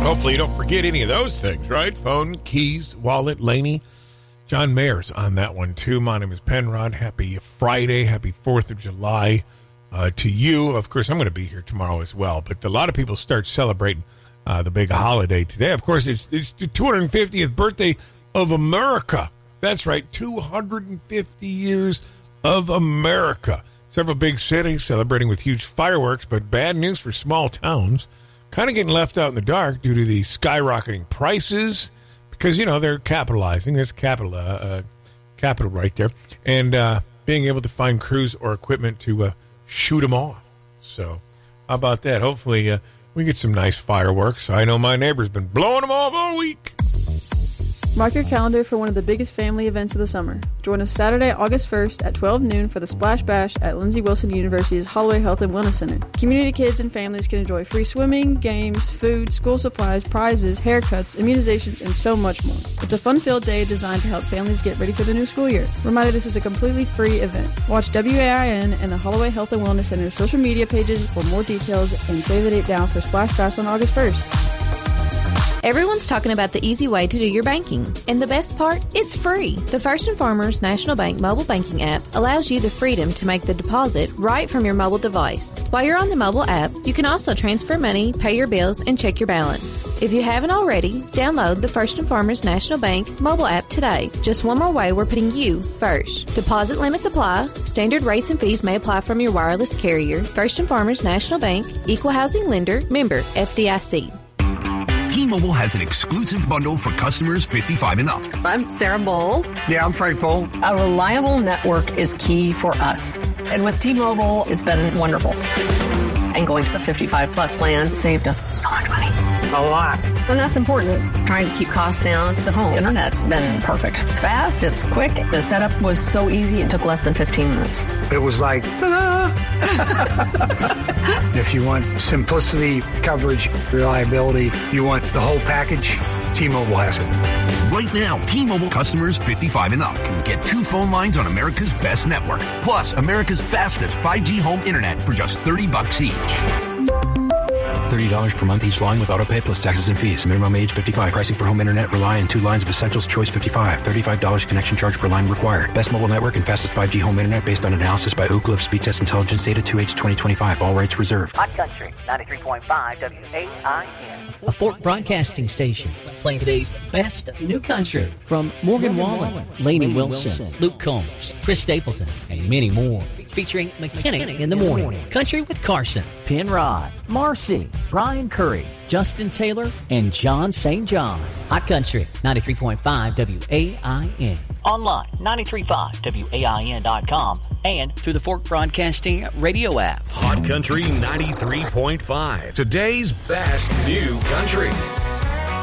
Hopefully you don't forget any of those things, right? Phone, keys, wallet, Laney. John Mayer's on that one, too. My name is Penrod. Happy Friday. Happy 4th of July to you. Of course, I'm going to be here tomorrow as well. But a lot of people start celebrating the big holiday today. Of course, it's the 250th birthday of America. That's right, 250 years of America. Several big cities celebrating with huge fireworks, but bad news for small towns. Kind of getting left out in the dark due to the skyrocketing prices because, you know, they're capitalizing. There's capital right there. And being able to find crews or equipment to shoot them off. So how about that? Hopefully we get some nice fireworks. I know my neighbor's been blowing them off all week. Mark your calendar for one of the biggest family events of the summer. Join us Saturday, August 1st at 12 noon for the Splash Bash at Lindsey Wilson University's Holloway Health and Wellness Center. Community kids and families can enjoy free swimming, games, food, school supplies, prizes, haircuts, immunizations, and so much more. It's a fun-filled day designed to help families get ready for the new school year. Reminder, this is a completely free event. Watch WAIN and the Holloway Health and Wellness Center's social media pages for more details and save the date down for Splash Bash on August 1st. Everyone's talking about the easy way to do your banking. And the best part? It's free. The First & Farmers National Bank mobile banking app allows you the freedom to make the deposit right from your mobile device. While you're on the mobile app, you can also transfer money, pay your bills, and check your balance. If you haven't already, download the First & Farmers National Bank mobile app today. Just one more way we're putting you first. Deposit limits apply. Standard rates and fees may apply from your wireless carrier. First & Farmers National Bank, Equal Housing Lender, member FDIC. T-Mobile has an exclusive bundle for customers 55 and up. I'm Sarah Bowl. Yeah, I'm Frank Bowl. A reliable network is key for us. And with T-Mobile, it's been wonderful. And going to the 55-plus plan saved us so much money. A lot. And that's important. Trying to keep costs down. The home internet's been perfect. It's fast. It's quick. The setup was so easy. It took less than 15 minutes. It was like, ta-da! If you want simplicity, coverage, reliability, you want the whole package, T-Mobile has it. Right now, T-Mobile customers 55 and up can get 2 phone lines on America's best network, plus America's fastest 5G home internet for just $30 each. $30 per month each line with autopay plus taxes and fees. Minimum age 55. Pricing for home internet rely on 2 lines of Essentials Choice 55. $35 connection charge per line required. Best mobile network and fastest 5G home internet based on analysis by Ookla of Speed Test Intelligence data 2H 2025. All rights reserved. Hot Country 93.5 WAIN. A Fork Broadcasting Station playing today's best new country from Morgan Wallen, Lainey Wilson, Luke Combs, Chris Stapleton, and many more. Featuring McKinnick in the Morning, Country with Carson, Penrod, Marcy, Brian Curry, Justin Taylor, and John St. John. Hot Country 93.5 WAIN. Online, 93.5WAIN.com, and through the Fork Broadcasting radio app. Hot Country 93.5. Today's best new country.